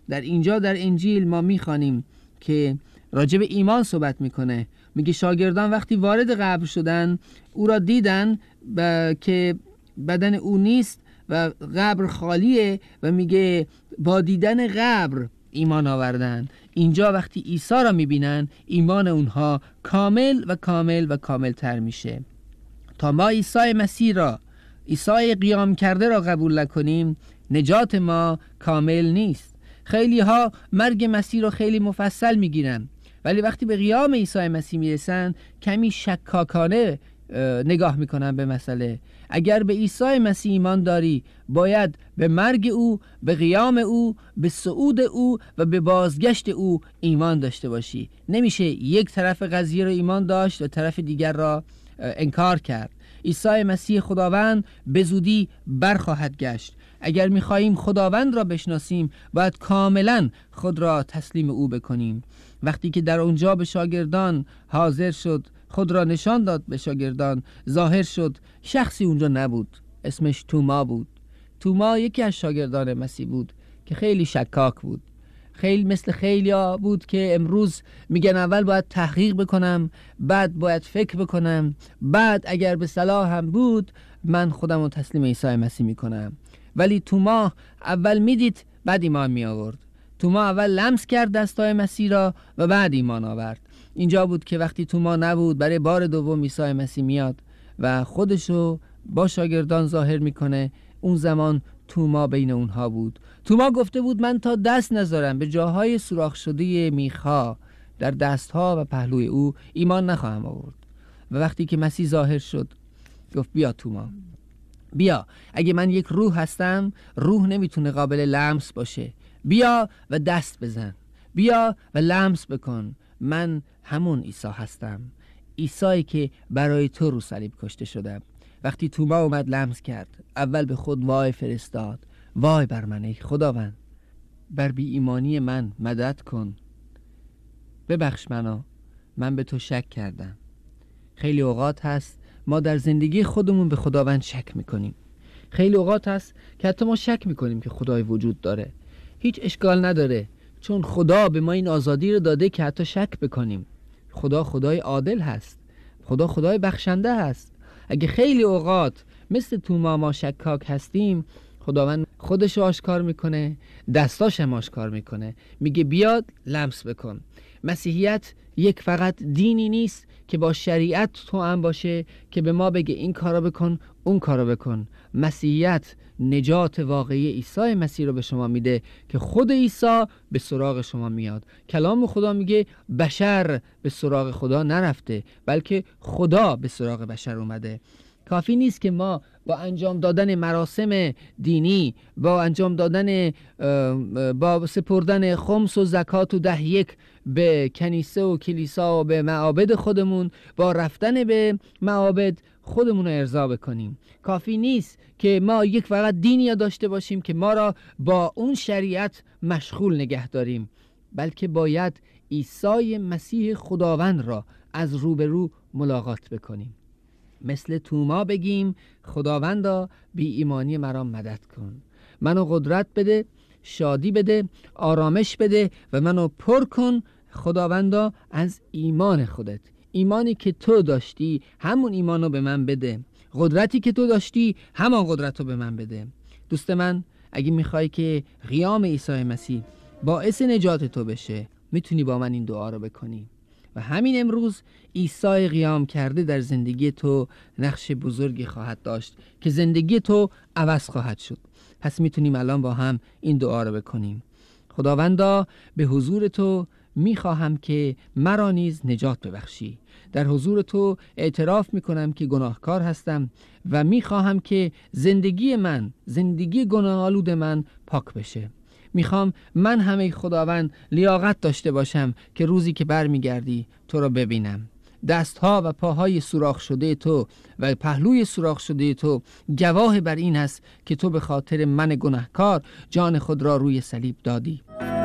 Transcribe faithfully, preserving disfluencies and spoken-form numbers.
در اینجا در انجیل ما میخوانیم که راجع به ایمان صحبت میکنه. میگه شاگردان وقتی وارد قبر شدن او را دیدن که بدن او نیست و قبر خالیه و میگه با دیدن قبر ایمان آوردن. اینجا وقتی عیسی را میبینن ایمان اونها کامل و کامل و کامل تر میشه. تا ما عیسی مسیح را، عیسی قیام کرده را قبول نکنیم نجات ما کامل نیست. خیلی ها مرگ مسیح را خیلی مفصل میگیرن ولی وقتی به قیام عیسی مسیح میرسن کمی شکاکانه نگاه میکنن به مسئله. اگر به عیسی مسیح ایمان داری باید به مرگ او، به قیام او، به صعود او و به بازگشت او ایمان داشته باشی. نمیشه یک طرف قضیه رو ایمان داشت و طرف دیگر را انکار کرد. عیسی مسیح خداوند به زودی برخواهد گشت. اگر میخواییم خداوند را بشناسیم باید کاملا خود را تسلیم او بکنیم. وقتی که در اونجا به شاگردان حاضر شد، خود را نشان داد به شاگردان، ظاهر شد، شخصی اونجا نبود، اسمش توما بود. توما یکی از شاگردان مسیح بود که خیلی شکاک بود. خیلی مثل خیلی ها بود که امروز میگن اول باید تحقیق بکنم، بعد باید فکر بکنم، بعد اگر به صلاح هم بود من خودم رو تسلیم عیسی مسیح میکنم. ولی توما اول میدید بعد ایمان می آورد. توما اول لمس کرد دستای مسیح را و بعد ایمان آورد. اینجا بود که وقتی توما نبود برای بار دوم عیسی مسیح میاد و خودشو با شاگردان ظاهر میکنه. اون زمان توما بین اونها بود. توما گفته بود من تا دست نذارم به جاهای سوراخ شده میخا در دستها و پهلوی او ایمان نخواهم آورد. و وقتی که مسیح ظاهر شد گفت بیا توما، بیا. اگه من یک روح هستم، روح نمیتونه قابل لمس باشه. بیا و دست بزن، بیا و لمس بکن. من همون عیسی هستم، عیسی که برای تو رو صلیب کشته شدم. وقتی توما اومد لمس کرد، اول به خود وای فرستاد، وای بر من ای خداوند، بر بی ایمانی من مدد کن، ببخش منو، من به تو شک کردم. خیلی اوقات هست ما در زندگی خودمون به خداوند شک میکنیم. خیلی اوقات هست که حتی ما شک میکنیم که خدای وجود داره. هیچ اشکال نداره، چون خدا به ما این آزادی رو داده که حتی شک بکنیم. خدا خدای عادل هست، خدا خدای بخشنده هست. اگه خیلی اوقات مثل توما ما شکاک هستیم، خداوند خودش آشکار میکنه، دستاش هم آشکار میکنه، میگه بیاد لمس بکن. مسیحیت یک فقط دینی نیست که با شریعت تو هم باشه که به ما بگه این کارو بکن اون کارو بکن. مسیحیت نجات واقعی عیسی مسیح رو به شما میده که خود عیسی به سراغ شما میاد. کلام خدا میگه بشر به سراغ خدا نرفته بلکه خدا به سراغ بشر اومده. کافی نیست که ما با انجام دادن مراسم دینی، با انجام دادن با سپردن خمس و زکات و ده یک به کنیسه و کلیسا و به معابد خودمون، با رفتن به معابد خودمون رو ارضا بکنیم. کافی نیست که ما یک فقط دینی داشته باشیم که ما را با اون شریعت مشغول نگه داریم، بلکه باید عیسی مسیح خداوند را از روبرو ملاقات بکنیم. مثل توما بگیم خداوندا بی ایمانی مرا مدد کن، منو قدرت بده، شادی بده، آرامش بده و منو پر کن خداوندا از ایمان خودت. ایمانی که تو داشتی همون ایمانو به من بده، قدرتی که تو داشتی همان قدرتو به من بده. دوست من، اگه میخوای که قیام عیسی مسیح باعث نجات تو بشه میتونی با من این دعا رو بکنی و همین امروز عیسی قیام کرده در زندگی تو نقش بزرگی خواهد داشت که زندگی تو عوض خواهد شد. پس میتونیم الان با هم این دعا رو بکنیم. خداوندا به حضور تو میخواهم که مرا نیز نجات ببخشی. در حضور تو اعتراف میکنم که گناهکار هستم و میخواهم که زندگی من، زندگی گناه‌آلود من پاک بشه. میخوام من همه خداوند لیاقت داشته باشم که روزی که برمیگردی تو رو ببینم. دستها و پاهای سوراخ شده تو و پهلوی سوراخ شده تو گواه بر این است که تو به خاطر من گناهکار جان خود را روی صلیب دادی.